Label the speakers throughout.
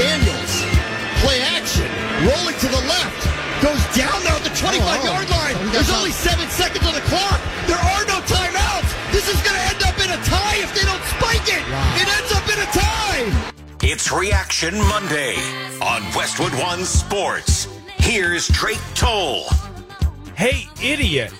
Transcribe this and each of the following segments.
Speaker 1: Daniels. Play action. Rolling to the left. Goes down now at the 25-yard line. There's only 7 seconds on the clock. There are no timeouts. This is going to end up in a tie if they don't spike it. Wow. It ends up in a tie.
Speaker 2: It's Reaction Monday on Westwood One Sports. Here's Drake Toll.
Speaker 3: Hey, idiot.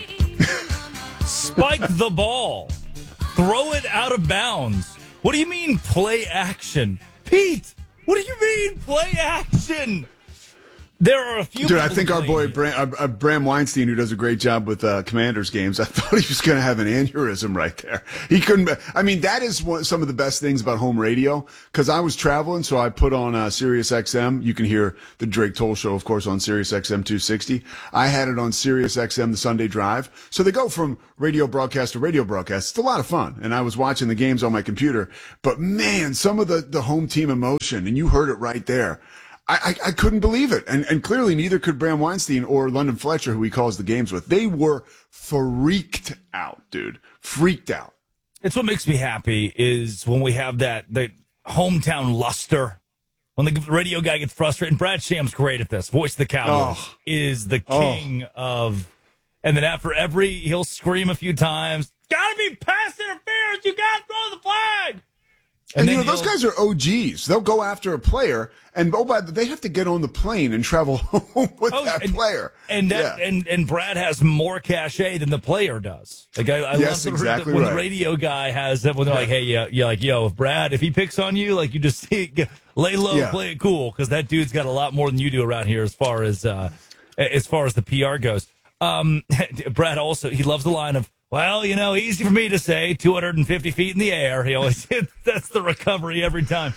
Speaker 3: Spike the ball. Throw it out of bounds. What do you mean play action? Pete, what do you mean play action? There are a few.
Speaker 4: Dude, I think our boy Bram Weinstein, who does a great job with Commanders games, I thought he was going to have an aneurysm right there. He couldn't. I mean, that is some of the best things about home radio, because I was traveling, so I put on Sirius XM. You can hear the Drake Toll Show, of course, on Sirius XM 260. I had it on Sirius XM, the Sunday Drive. So they go from radio broadcast to radio broadcast. It's a lot of fun. And I was watching the games on my computer. But, man, some of the home team emotion, and you heard it right there. I couldn't believe it. And clearly neither could Bram Weinstein or London Fletcher, who he calls the games with. They were freaked out, dude. Freaked out.
Speaker 3: It's what makes me happy is when we have the hometown luster. When the radio guy gets frustrated. And Brad Sham's great at this. Voice of the Cowboys is the king of. And then after he'll scream a few times. Gotta be pass interference. You gotta throw the flag.
Speaker 4: And you know, those guys are OGs. They'll go after a player, and they have to get on the plane and travel home with that player.
Speaker 3: And Brad has more cachet than the player does. Like I love
Speaker 4: exactly
Speaker 3: when
Speaker 4: right.
Speaker 3: the radio guy has that when they're like, hey, you're like, yo, if Brad, if he picks on you, like you just lay low, play it cool, because that dude's got a lot more than you do around here as far as the PR goes. Brad also, he loves the line of, well, you know, easy for me to say, 250 feet in the air. He always that's the recovery every time.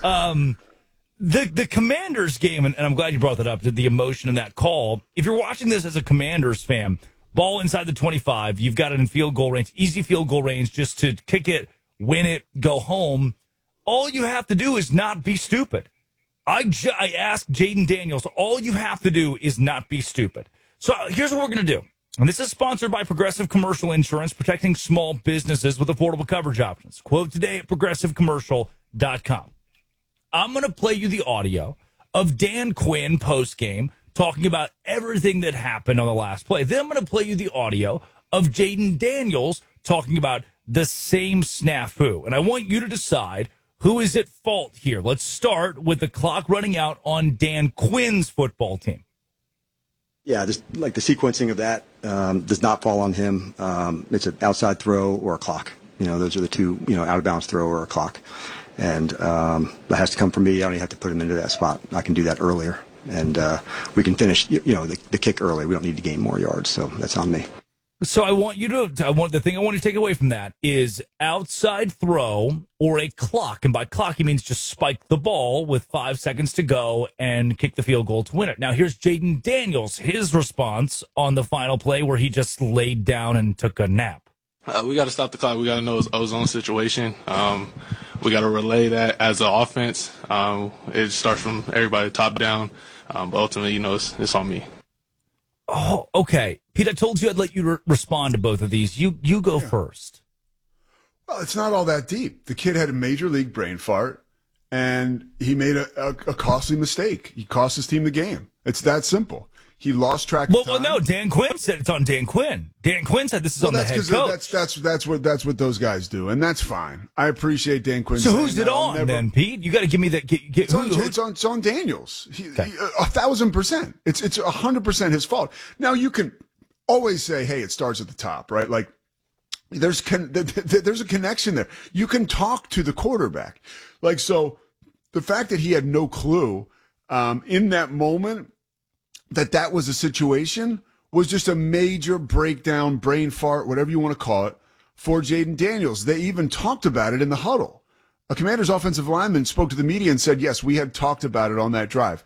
Speaker 3: The Commanders game, and I'm glad you brought that up, the emotion in that call. If you're watching this as a Commanders fan, ball inside the 25, you've got it in field goal range, easy field goal range, just to kick it, win it, go home. All you have to do is not be stupid. I asked Jaden Daniels, all you have to do is not be stupid. So here's what we're going to do. And this is sponsored by Progressive Commercial Insurance, protecting small businesses with affordable coverage options. Quote today at progressivecommercial.com. I'm going to play you the audio of Dan Quinn postgame talking about everything that happened on the last play. Then I'm going to play you the audio of Jaden Daniels talking about the same snafu. And I want you to decide who is at fault here. Let's start with the clock running out on Dan Quinn's football team.
Speaker 5: Yeah, just like the sequencing of that does not fall on him. It's an outside throw or a clock. You know, those are the two, out of bounds throw or a clock. And that has to come from me. I don't even have to put him into that spot. I can do that earlier. And we can finish, the kick early. We don't need to gain more yards. So that's on me.
Speaker 3: So the thing I want you to take away from that is outside throw or a clock. And by clock, he means just spike the ball with 5 seconds to go and kick the field goal to win it. Now, here's Jaden Daniels, his response on the final play where he just laid down and took a nap.
Speaker 6: We got to stop the clock. We got to know it's ozone situation. We got to relay that as an offense. It starts from everybody top down. But ultimately, it's on me.
Speaker 3: Oh, okay. Pete, I told you I'd let you respond to both of these. You go first.
Speaker 4: Well, it's not all that deep. The kid had a major league brain fart, and he made a costly mistake. He cost his team the game. It's that simple. He lost track of time.
Speaker 3: Well, no, Dan Quinn said it's on Dan Quinn. Dan Quinn said this is on the head coach.
Speaker 4: That's what those guys do, and that's fine. I appreciate Dan Quinn.
Speaker 3: So who's it on then, Pete? You got to give me that.
Speaker 4: It's on Daniels. 1,000%. It's 100% his fault. Now you can always say, hey, it starts at the top, right? Like there's a connection there. You can talk to the quarterback, like so. The fact that he had no clue in that moment that was a situation was just a major breakdown, brain fart, whatever you want to call it, for Jaden Daniels. They even talked about it in the huddle. A Commander's offensive lineman spoke to the media and said, yes, we had talked about it on that drive.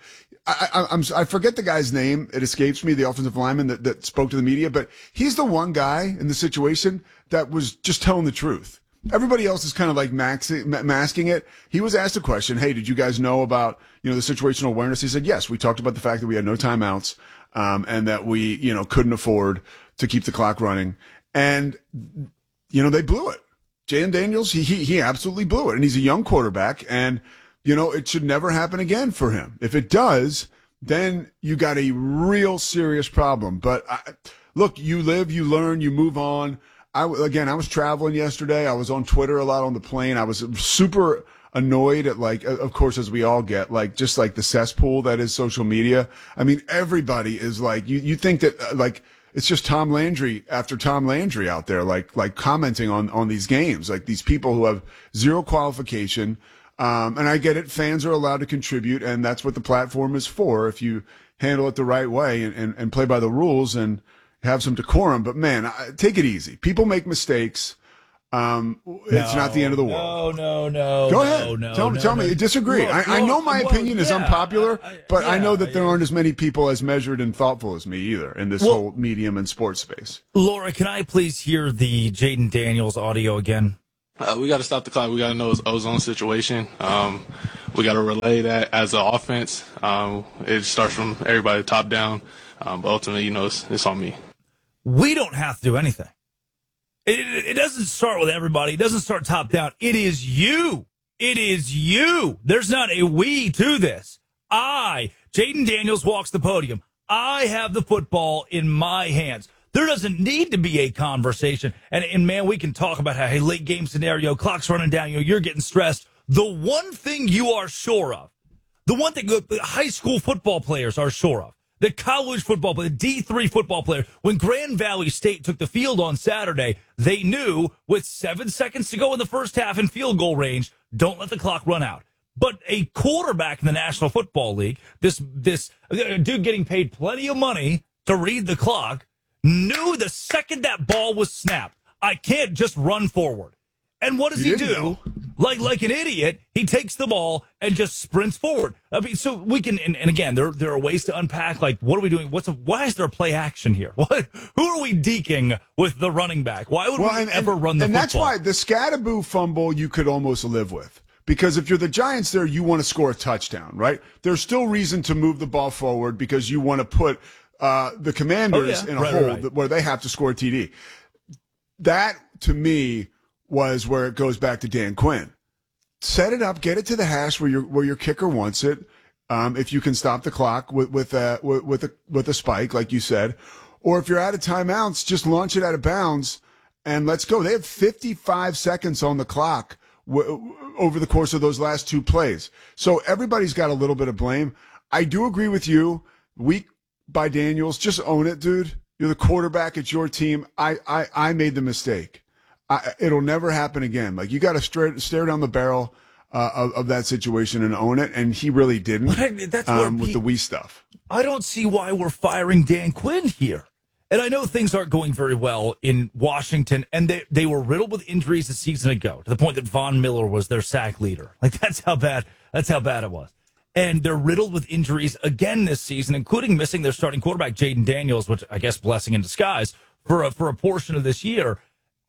Speaker 4: I forget the guy's name. It escapes me, the offensive lineman that spoke to the media, but he's the one guy in the situation that was just telling the truth. Everybody else is kind of like masking it. He was asked a question, hey, did you guys know about, the situational awareness? He said, yes, we talked about the fact that we had no timeouts, and that we, couldn't afford to keep the clock running. And, they blew it. Jaden Daniels, he absolutely blew it. And he's a young quarterback. And, it should never happen again for him. If it does, then you got a real serious problem. But look, you live, you learn, you move on. I was traveling yesterday. I was on Twitter a lot on the plane. I was super annoyed at, like, of course, as we all get, like, just like the cesspool that is social media. I mean, everybody is like, you think that, like, it's just Tom Landry after Tom Landry out there, like commenting on these games, like these people who have zero qualification. And I get it. Fans are allowed to contribute, and that's what the platform is for. If you handle it the right way and play by the rules and have some decorum. But man, take it easy. People make mistakes. It's not the end of the world.
Speaker 3: No.
Speaker 4: Go ahead. Tell me. You disagree. I know my opinion is unpopular, but I know that there aren't as many people as measured and thoughtful as me either in this whole medium and sports space.
Speaker 3: Laura, can I please hear the Jaden Daniels audio again?
Speaker 6: We got to stop the clock. We got to know his ozone situation. We got to relay that as an offense. It starts from everybody top down. But ultimately, it's on me.
Speaker 3: We don't have to do anything. It doesn't start with everybody. It doesn't start top down. It is you. It is you. There's not a we to this. Jaden Daniels walks the podium. I have the football in my hands. There doesn't need to be a conversation. And man, we can talk about how, hey, late game scenario, clock's running down, you're getting stressed. The one thing you are sure of, the one thing high school football players are sure of, the college football player, the D3 football player, when Grand Valley State took the field on Saturday, they knew with 7 seconds to go in the first half in field goal range, don't let the clock run out. But a quarterback in the National Football League, this dude getting paid plenty of money to read the clock, knew the second that ball was snapped, I can't just run forward. And what does he do? Like an idiot, he takes the ball and just sprints forward. I mean, so we can, and again, there are ways to unpack, like, what are we doing? Why is there a play action here? Who are we deking with the running back? Why would we ever run the football?
Speaker 4: And that's why the Scatterboo fumble you could almost live with. Because if you're the Giants there, you want to score a touchdown, right? There's still reason to move the ball forward because you want to put the Commanders in a hole where they have to score a TD. That, to me, was where it goes back to Dan Quinn. Set it up, get it to the hash where your kicker wants it. If you can stop the clock with a spike, like you said, or if you're out of timeouts, just launch it out of bounds and let's go. They have 55 seconds on the clock over the course of those last two plays. So everybody's got a little bit of blame. I do agree with you. Weak by Daniels. Just own it, dude. You're the quarterback. It's your team. I made the mistake. It'll never happen again. Like, you got to stare down the barrel of that situation and own it. And he really didn't.
Speaker 3: That's
Speaker 4: with the we stuff.
Speaker 3: I don't see why we're firing Dan Quinn here. And I know things aren't going very well in Washington, and they were riddled with injuries a season ago, to the point that Von Miller was their sack leader. Like, that's how bad it was. And they're riddled with injuries again this season, including missing their starting quarterback, Jaden Daniels, which I guess blessing in disguise for a portion of this year.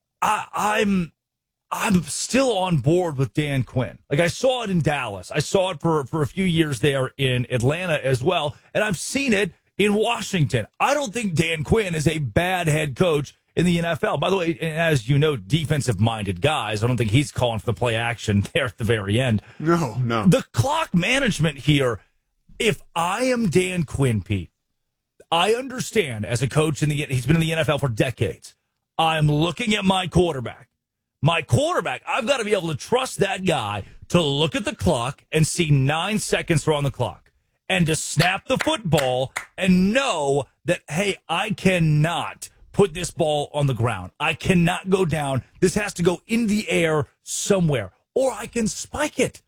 Speaker 3: I'm still on board with Dan Quinn. Like, I saw it in Dallas. I saw it for a few years there in Atlanta as well. And I've seen it in Washington. I don't think Dan Quinn is a bad head coach in the NFL. By the way, as you know, defensive-minded guys, I don't think he's calling for the play action there at the very end.
Speaker 4: No.
Speaker 3: The clock management here, if I am Dan Quinn, Pete, I understand as a coach, he's been in the NFL for decades. I'm looking at my quarterback. I've got to be able to trust that guy to look at the clock and see 9 seconds are on the clock and to snap the football and know that, hey, I cannot put this ball on the ground. I cannot go down. This has to go in the air somewhere. Or I can spike it.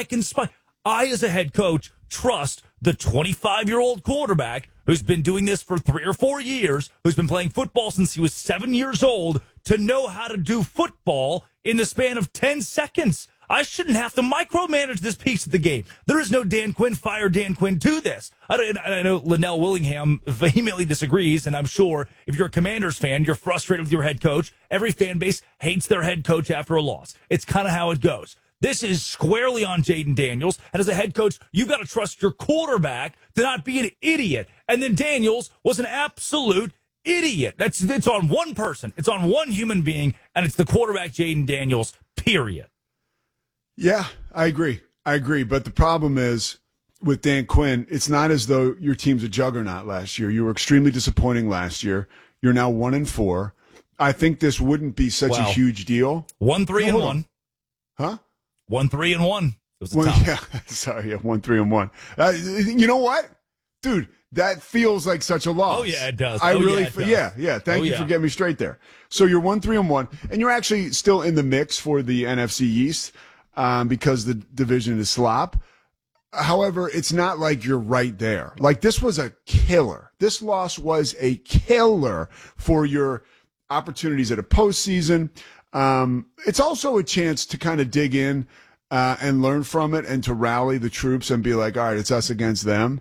Speaker 3: I, as a head coach, trust the 25-year-old quarterback who's been doing this for 3 or 4 years, who's been playing football since he was 7 years old, to know how to do football in the span of 10 seconds. I shouldn't have to micromanage this piece of the game. There is no Dan Quinn, fire Dan Quinn, do this. I know Linnell Willingham vehemently disagrees, and I'm sure if you're a Commanders fan, you're frustrated with your head coach. Every fan base hates their head coach after a loss. It's kind of how it goes. This is squarely on Jaden Daniels, and as a head coach, you've got to trust your quarterback to not be an idiot. And then Daniels was an absolute idiot. It's on one person. It's on one human being, and it's the quarterback, Jaden Daniels, period.
Speaker 4: Yeah, I agree. I agree, but the problem is with Dan Quinn, it's not as though your team's a juggernaut last year. You were extremely disappointing last year. You're now 1-4. I think this wouldn't be such a huge deal.
Speaker 3: 1-3-1.
Speaker 4: Huh?
Speaker 3: 1-3-1.
Speaker 4: Yeah, sorry, 1-3-1. You know what, dude? That feels like such a loss.
Speaker 3: Oh yeah, it does.
Speaker 4: Thank you for getting me straight there. So you're 1-3-1, and you're actually still in the mix for the NFC East because the division is slop. However, it's not like you're right there. Like, this was a killer. This loss was a killer for your opportunities at a postseason. It's also a chance to kind of dig in and learn from it and to rally the troops and be like, all right, it's us against them.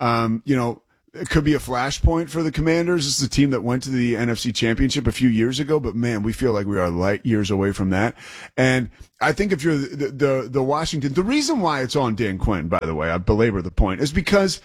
Speaker 4: It could be a flashpoint for the Commanders. This is a team that went to the NFC Championship a few years ago, but man, we feel like we are light years away from that. And I think if you're the Washington, the reason why it's on Dan Quinn, by the way, I belabor the point, is because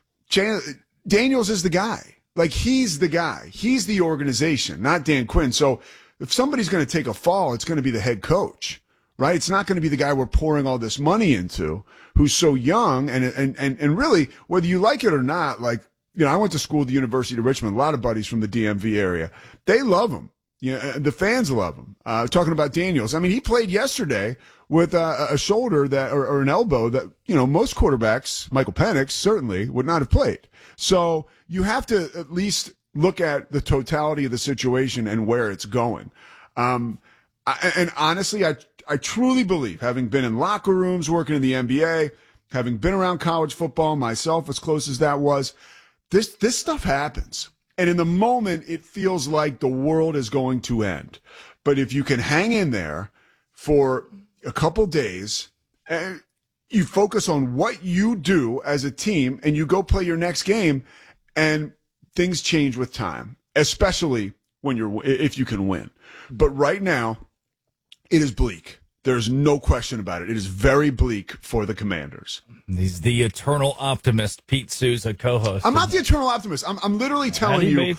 Speaker 4: Daniels is the guy. Like, he's the guy. He's the organization, not Dan Quinn. So if somebody's going to take a fall, it's going to be the head coach. Right? It's not going to be the guy we're pouring all this money into, who's so young and really, whether you like it or not, like, I went to school at the University of Richmond, a lot of buddies from the DMV area. They love him. The fans love him. Talking about Daniels. I mean, he played yesterday with a shoulder or an elbow that, most quarterbacks, Michael Penix certainly, would not have played. So you have to at least look at the totality of the situation and where it's going. And honestly, I truly believe, having been in locker rooms, working in the NBA, having been around college football myself, as close as that was, this stuff happens. And in the moment, it feels like the world is going to end. But if you can hang in there for a couple days, and you focus on what you do as a team, and you go play your next game, and things change with time, especially if you can win. But right now, it is bleak. There's no question about it. It is very bleak for the Commanders.
Speaker 3: He's the eternal optimist, Pete Souza, co-host.
Speaker 4: I'm not the eternal optimist. I'm literally telling you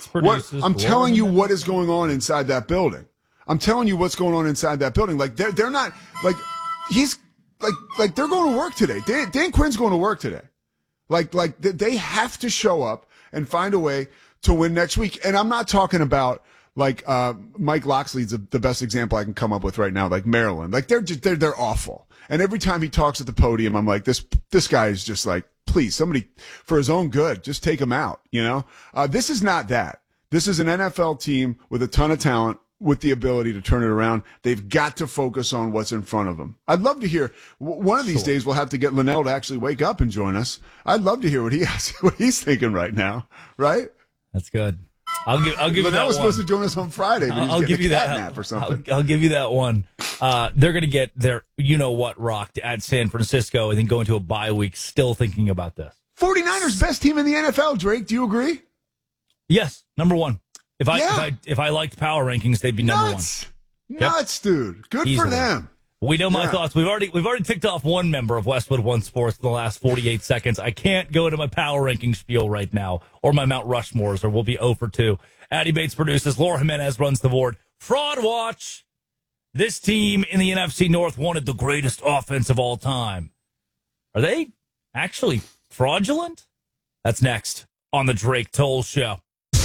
Speaker 4: what is going on inside that building. I'm telling you what's going on inside that building. Like, they're not, like, he's like they're going to work today. Dan Quinn's going to work today. Like they have to show up and find a way to win next week. And I'm not talking about like Mike Locksley's the best example I can come up with right now. Like Maryland, like they're awful. And every time he talks at the podium, I'm like, this guy is just like, please, somebody for his own good, just take him out. This is not that. This is an NFL team with a ton of talent, with the ability to turn it around. They've got to focus on what's in front of them. I'd love to hear one of these days. We'll have to get Linnell to actually wake up and join us. I'd love to hear what he's thinking right now. Right?
Speaker 3: That's good. I'll give you that
Speaker 4: Linnell was
Speaker 3: one.
Speaker 4: supposed to join us on Friday. But
Speaker 3: I'll give you that
Speaker 4: nap or something.
Speaker 3: I'll give you that one. They're going to get their rocked at San Francisco and then go into a bye week still thinking about this.
Speaker 4: 49ers best team in the NFL, Drake. Do you agree?
Speaker 3: Yes, number one. If I liked power rankings, they'd be number one.
Speaker 4: Nuts, dude. Good for them.
Speaker 3: We know my thoughts. We've already ticked off one member of Westwood One Sports in the last 48 seconds. I can't go into my power ranking spiel right now or my Mount Rushmores, or we'll be 0 for 2. Addy Bates produces. Laura Jimenez runs the board. Fraud Watch. This team in the NFC North wanted the greatest offense of all time. Are they actually fraudulent? That's next on the Drake Toll Show.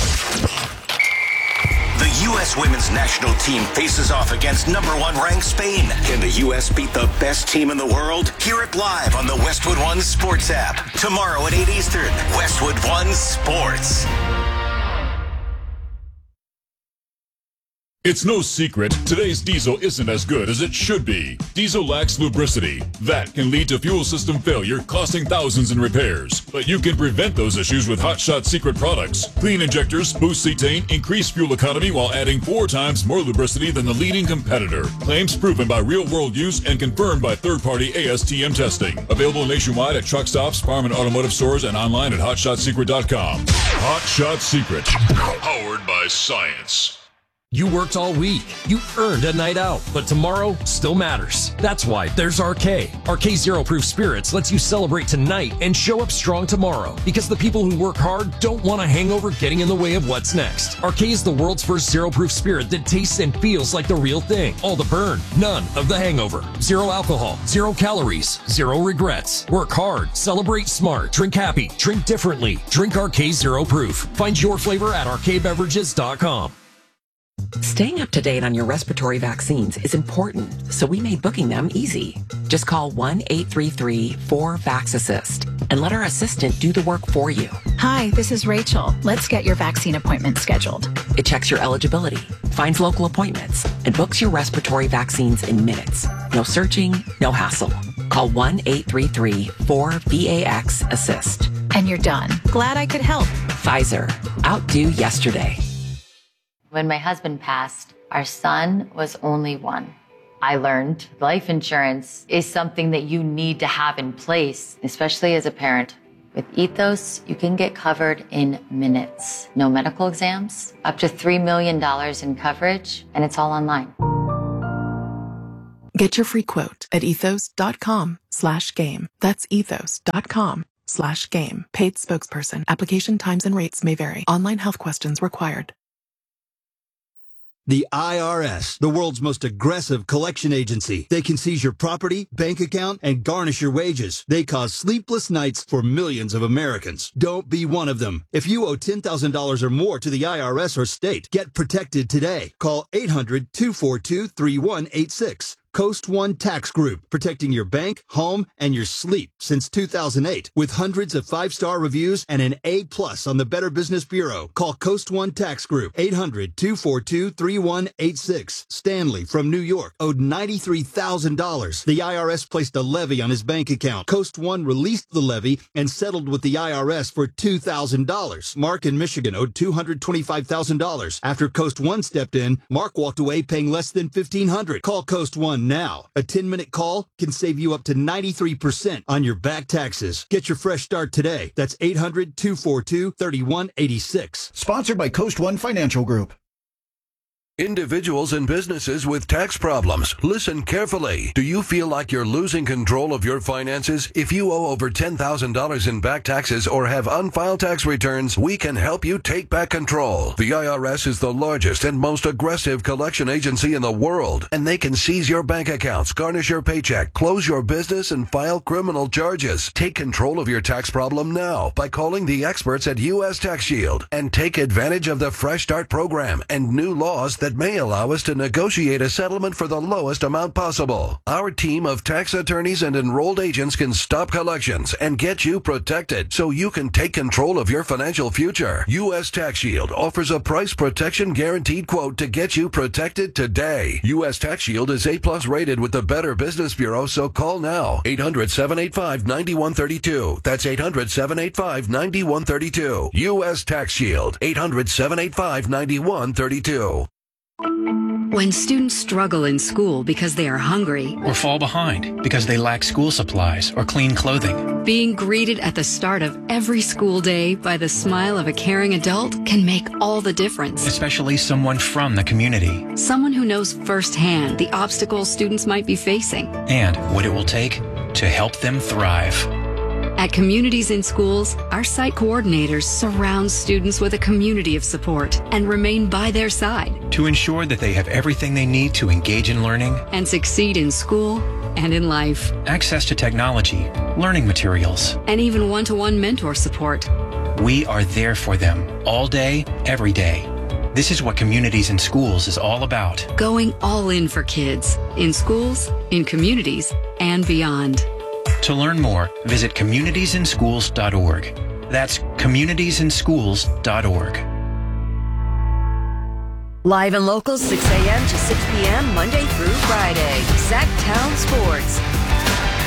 Speaker 2: The U.S. women's national team faces off against number 1 ranked Spain. Can the U.S. beat the best team in the world? Hear it live on the Westwood One Sports app. Tomorrow at 8 Eastern. Westwood One Sports.
Speaker 7: It's no secret, today's diesel isn't as good as it should be. Diesel lacks lubricity. That can lead to fuel system failure, costing thousands in repairs. But you can prevent those issues with Hot Shot Secret products. Clean injectors, boost cetane, increase fuel economy while adding 4 times more lubricity than the leading competitor. Claims proven by real-world use and confirmed by third-party ASTM testing. Available nationwide at truck stops, farm and automotive stores, and online at hotshotsecret.com. Hot Shot Secret. Powered by science.
Speaker 8: You worked all week. You earned a night out, but tomorrow still matters. That's why there's RK. RK Zero Proof Spirits lets you celebrate tonight and show up strong tomorrow, because the people who work hard don't want a hangover getting in the way of what's next. RK is the world's first zero proof spirit that tastes and feels like the real thing. All the burn, none of the hangover. Zero alcohol, 0 calories, 0 regrets. Work hard, celebrate smart, drink happy, drink differently. Drink RK Zero Proof. Find your flavor at rkbeverages.com.
Speaker 9: Staying up to date on your respiratory vaccines is important, so we made booking them easy. Just call 1-833-4-VAX-ASSIST and let our assistant do the work for you.
Speaker 10: Hi, this is Rachel. Let's get your vaccine appointment scheduled.
Speaker 9: It checks your eligibility, finds local appointments, and books your respiratory vaccines in minutes. No searching, no hassle. Call 1-833-4-VAX-ASSIST.
Speaker 10: And you're done. Glad I could help.
Speaker 9: Pfizer. Outdo yesterday.
Speaker 11: When my husband passed, our son was only 1. I learned life insurance is something that you need to have in place, especially as a parent. With Ethos, you can get covered in minutes. No medical exams, up to $3 million in coverage, and it's all online.
Speaker 12: Get your free quote at ethos.com/game. That's ethos.com/game. Paid spokesperson. Application times and rates may vary. Online health questions required.
Speaker 13: The IRS, the world's most aggressive collection agency. They can seize your property, bank account, and garnish your wages. They cause sleepless nights for millions of Americans. Don't be one of them. If you owe $10,000 or more to the IRS or state, get protected today. Call 800-242-3186. Coast One Tax Group, protecting your bank, home, and your sleep since 2008. With hundreds of 5-star reviews and an A+ on the Better Business Bureau. Call Coast One Tax Group, 800-242-3186. Stanley from New York owed $93,000. The IRS placed a levy on his bank account. Coast One released the levy and settled with the IRS for $2,000. Mark in Michigan owed $225,000. After Coast One stepped in, Mark walked away paying less than $1,500. Call Coast One now. A 10-minute call can save you up to 93% on your back taxes. Get your fresh start today. That's 800-242-3186.
Speaker 14: Sponsored by Coast One Financial Group.
Speaker 15: Individuals and businesses with tax problems, listen carefully. Do you feel like you're losing control of your finances? If you owe over $10,000 in back taxes or have unfiled tax returns, we can help you take back control. The IRS is the largest and most aggressive collection agency in the world, and they can seize your bank accounts, garnish your paycheck, close your business, and file criminal charges. Take control of your tax problem now by calling the experts at U.S. Tax Shield and take advantage of the Fresh Start program and new laws that may allow us to negotiate a settlement for the lowest amount possible. Our team of tax attorneys and enrolled agents can stop collections and get you protected so you can take control of your financial future. U.S. Tax Shield offers a price protection guaranteed quote to get you protected today. U.S. Tax Shield is A+ rated with the Better Business Bureau, so call now. 800-785-9132. That's 800-785-9132. U.S. Tax Shield. 800-785-9132.
Speaker 16: When students struggle in school because they are hungry
Speaker 17: or fall behind because they lack school supplies or clean clothing,
Speaker 16: being greeted at the start of every school day by the smile of a caring adult can make all the difference.
Speaker 17: Especially someone from the community.
Speaker 16: Someone who knows firsthand the obstacles students might be facing
Speaker 17: and what it will take to help them thrive.
Speaker 16: At Communities in Schools, our site coordinators surround students with a community of support and remain by their side
Speaker 17: to ensure that they have everything they need to engage in learning
Speaker 16: and succeed in school and in life.
Speaker 17: Access to technology, learning materials,
Speaker 16: and even one-to-one mentor support.
Speaker 17: We are there for them all day, every day. This is what Communities in Schools is all about.
Speaker 16: Going all in for kids, in schools, in communities, and beyond.
Speaker 17: To learn more, visit communitiesinschools.org. That's communitiesinschools.org.
Speaker 18: Live and local, 6 a.m. to 6 p.m. Monday through Friday. Sacktown Sports.